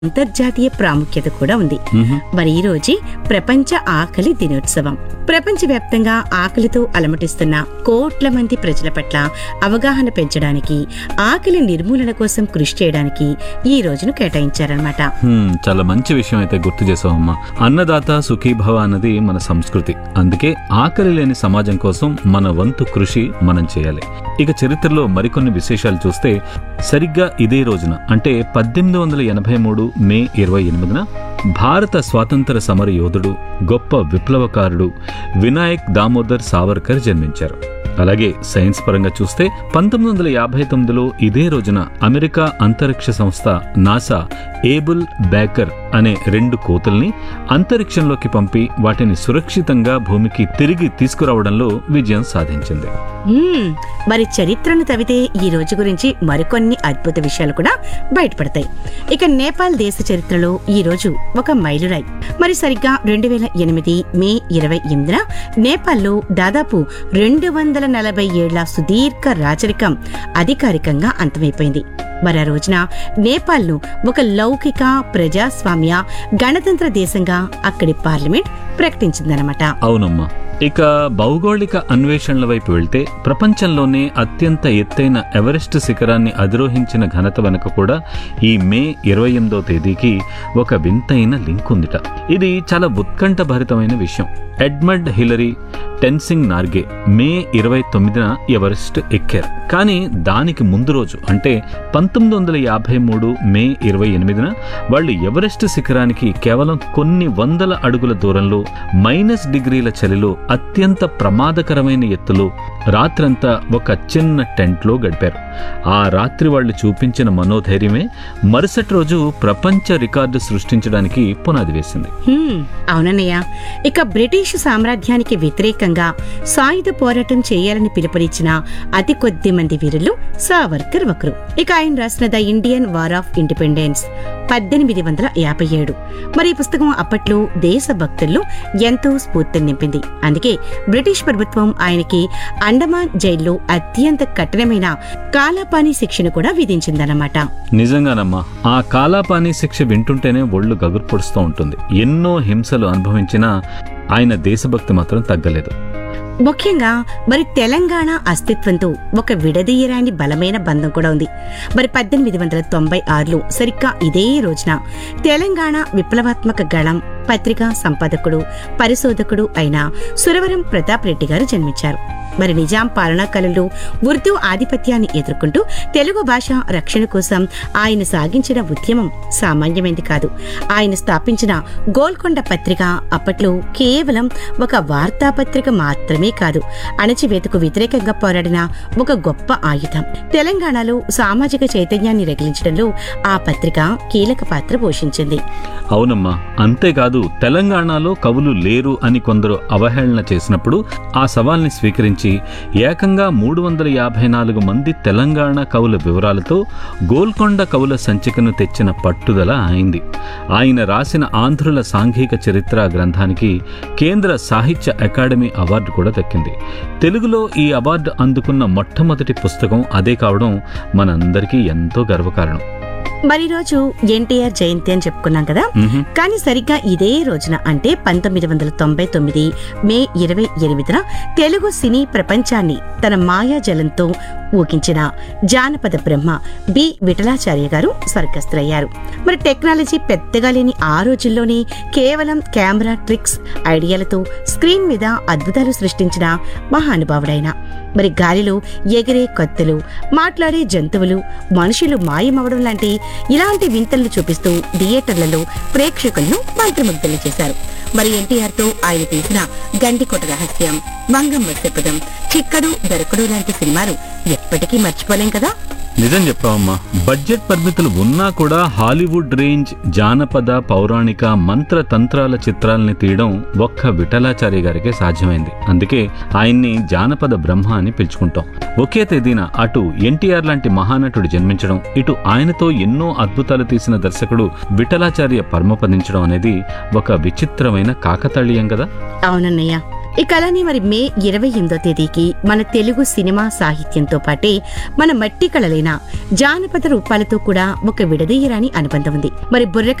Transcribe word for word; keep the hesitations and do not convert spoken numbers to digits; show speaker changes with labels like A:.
A: అంతర్జాతీయ ప్రాముఖ్యత కూడా ఉంది. మరి ఈ రోజు ప్రపంచ ఆకలి దినోత్సవం. ప్రపంచవ్యాప్తంగా ఆకలితో అలమటిస్తున్న కోట్ల మంది ప్రజల పట్ల అవగాహన పెంచడానికి, ఆకలి నిర్మూలన కోసం కృషి చేయడానికి ఈ రోజును కేటాయించారన్నమాట.
B: చాలా మంచి విషయం అయితే గుర్తు చేసావమ్మా. అన్నదాత సుఖీభవ అన్నది మన సంస్కృతి. అందుకే ఆకలి లేని సమాజం కోసం మన వంతు కృషి మనం చేయాలి. ఇక చరిత్రలో మరికొన్ని విశేషాలు చూస్తే, సరిగ్గా ఇదే రోజున అంటే పద్దెనిమిది వందల ఎనభై మూడు మే ఇరవై ఎనిమిదిన భారత స్వాతంత్ర సమర యోధుడు, గొప్ప విప్లవకారుడు వినాయక్ దామోదర్ సావర్కర్ జన్మించారు. అలాగే సైన్స్ పరంగా చూస్తే పంతొమ్మిది వందల యాభై తొమ్మిదిలో ఇదే రోజున అమెరికా అంతరిక్ష సంస్థ నాసా ఏబుల్ బేకర్ అనే రెండు కోతుల్ని అంతరిక్షంలోకి పంపి వాటిని సురక్షితంగా భూమికి తిరిగి తీసుకురావడంలో విజయం సాధించింది.
A: మరి చరిత్రను తవ్వితే ఈ రోజు గురించి మరికొన్ని అద్భుత విషయాలు కూడా బయటపడతాయి. ఇక నేపాల్ దేశ చరిత్రలో ఈ రోజు ఒక మైలురాయి. మరి సరిగ్గా రెండు వేల ఎనిమిది మే ఇరవై ఎనిమిదిన నేపాల్లో దాదాపు రెండు వందల నలభై ఏళ్ల సుదీర్ఘ రాచరికం అధికారికంగా అంతమైపోయింది. మరి ఆ రోజున నేపాల్ను ఒక లౌకిక ప్రజాస్వామ్య గణతంత్ర దేశంగా అక్కడి పార్లమెంట్ ప్రకటించిందన్నమాట.
B: అవునమ్మా. ఇక భౌగోళిక అన్వేషణల వైపు వెళ్తే ప్రపంచంలోనే అత్యంత ఎత్తైన ఎవరెస్ట్ శిఖరాన్ని అధిరోహించిన ఘనత వెనుక కూడా ఈ మే ఇరవై ఎనిమిదో తేదీకి ఒక వింతైన లింక్ ఉందిట. ఇది చాలా ఉత్కంఠభరితమైన విషయం. ఎడ్మండ్ హిలరీ టెన్సింగ్ నార్గే మే ఇరవై తొమ్మిదిన ఎవరెస్ట్ ఎక్కారు. కానీ దానికి ముందు రోజు అంటే పంతొమ్మిది వందల యాభై మూడు మే ఇరవై ఎనిమిదిన వాళ్ళు ఎవరెస్ట్ శిఖరానికి కేవలం కొన్ని వందల అడుగుల దూరంలో మైనస్ డిగ్రీల చలిలో అత్యంత ప్రమాదకరమైన ఎత్తులో రాత్రంతా ఒక చిన్న టెంట్లో గడిపారు. ఆ రాత్రి వాళ్ళు చూపించిన మనోధైర్యమే మరుసటి రోజు ప్రపంచ రికార్డు సృష్టించడానికి పునాది వేసింది.
A: అవునన్నయ్య. ఇక బ్రిటిష్ సామ్రాజ్యానికి వ్యతిరేకంగా సాయుధ పోరాటం చేయాలని పిలుపునిచ్చిన అతి కొద్ది మంది వీరులు సావర్కర్ ఒకరు. ఇక ఆయన రాసిన the Indian war of independence పద్దెనిమిది వందల యాభై ఏడు. మరి ఈ పుస్తకం అప్పట్లో దేశభక్తుల్లో ఎంతో స్ఫూర్తిని నింపింది. అందుకే బ్రిటిష్ ప్రభుత్వం ఆయనకి అండమాన్ జైల్లో అత్యంత కఠినమైన కాలాపానీ శిక్షను కూడా విధించిందన్నమాట.
B: నిజంగానమ్మా. ఆ కాలాపానీ శిక్ష వింటుంటేనే ఒళ్ళు గగురు పొడుస్తూ ఉంటుంది. ఎన్నో హింసలు అనుభవించినా ఆయన దేశభక్తి మాత్రం తగ్గలేదు.
A: ముఖ్యంగా మరి తెలంగాణ అస్తిత్వంతో ఒక విడదీయరాని బలమైన బంధం కూడా ఉంది. మరి పద్దెనిమిది వందల తొంభై ఆరులో సరిగ్గా ఇదే రోజున తెలంగాణ విప్లవాత్మక గళం పత్రికా సంపాదకుడు, పరిశోధకుడు అయిన సురవరం ప్రతాప్ రెడ్డి గారు జన్మించారు. మరి నిజాం పాలనా కాలంలో ఉర్దూ ఆధిపత్యాన్ని ఎదుర్కొంటూ తెలుగు భాష రక్షణ కోసం ఆయన సాగించిన ఉద్యమం సామాన్యమైంది కాదు. ఆయన స్థాపించిన గోల్కొండ పత్రిక అప్పట్లో కేవలం ఒక వార్తాపత్రిక మాత్రమే కాదు, అణచివేతకు వ్యతిరేకంగా పోరాడిన ఒక గొప్ప ఆయుధం. తెలంగాణలో సామాజిక చైతన్యాన్ని రగిలించడంలో ఆ పత్రిక కీలక పాత్ర పోషించింది.
B: అవునమ్మా. అంతేకాదు, తెలంగాణలో కవులు లేరు అని కొందరు అవహేళన చేసినప్పుడు ఆ సవాల్ని స్వీకరించి ఏకంగా మూడు వందల యాభై నాలుగు మంది తెలంగాణ కవుల వివరాలతో గోల్కొండ కవుల సంచికను తెచ్చిన పట్టుదల అయింది. ఆయన రాసిన ఆంధ్రుల సాంఘిక చరిత్ర గ్రంథానికి కేంద్ర సాహిత్య అకాడమీ అవార్డు కూడా దక్కింది. తెలుగులో ఈ అవార్డు అందుకున్న మొట్టమొదటి పుస్తకం అదే కావడం మనందరికీ ఎంతో గర్వకారణం.
A: మరి రోజు ఎన్టీఆర్ జయంతి అని చెప్పుకున్నాం కదా. కానీ సరిగ్గా ఇదే రోజున అంటే పంతొమ్మిది వందల తొంభై తొమ్మిది మే ఇరవై ఎనిమిదిన తెలుగు సినీ ప్రపంచాన్ని తన మాయాజలంతో ఊగించిన జానపద బ్రహ్మ బి విఠలాచార్య గారు స్వర్గస్థులయ్యారు. మరి టెక్నాలజీ పెద్దగా లేని ఆ రోజుల్లోనే కేవలం కెమెరా ట్రిక్స్ ఐడియాలతో స్క్రీన్ మీద అద్భుతాలు సృష్టించిన మహానుభావుడైన, మరి గాలిలో ఎగిరే కత్తులు, మాట్లాడే జంతువులు, మనుషులు మాయమవడం లాంటి ఇలాంటి వింతలను చూపిస్తూ థియేటర్లలో ప్రేక్షకులను మంత్రముగ్ధులు చేశారు. మరి ఎన్టీఆర్ తో ఆయన తీసిన గండికోట రహస్యం, మంగమ్మ శపథం, చిక్కడు దొరకడు లాంటి సినిమాలు ఎప్పటికీ మర్చిపోలేం కదా.
B: నిజం చెప్పావమ్మా. బడ్జెట్ పరిమితులు ఉన్నా కూడా హాలీవుడ్ రేంజ్ జానపద, పౌరాణిక, మంత్ర తంత్రాల చిత్రాలని తీయడం ఒక్క విఠలాచార్య గారికే సాధ్యమైంది. అందుకే ఆయన్ని జానపద బ్రహ్మ అని పిలుచుకుంటాం. ఒకే తేదీన అటు ఎన్టీఆర్ లాంటి మహానటుడు జన్మించడం, ఇటు ఆయనతో ఎన్నో అద్భుతాలు తీసిన దర్శకుడు విఠలాచార్య పరమపదించడం అనేది ఒక విచిత్రమైన కాకతాళీయం కదా.
A: అవునన్నయ్య. ఇక అలానే మరి మే ఇరవై ఎనిమిదో తేదీకి మన తెలుగు సినిమా సాహిత్యంతో పాటే మన మట్టి కళలైన జానపద రూపాలతో కూడా ఒక విడదీయరాని అనుబంధం ఉంది. మరి బుర్ర